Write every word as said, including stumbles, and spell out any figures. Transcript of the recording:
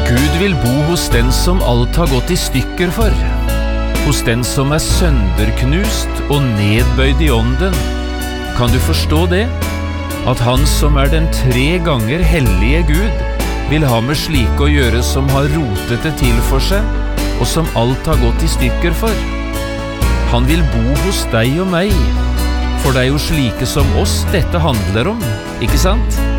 Gud vil bo hos den som alt har gått i stykker for, hos den som er sønderknust og nedbøyd i ånden. Kan du forstå det? At han som er den tre ganger hellige Gud, vil ha med slike å gjøre som har rotet det til for seg, og som alt har gått i stykker for. Han vil bo hos deg og meg, for det er jo slike som oss dette handler om, ikke sant?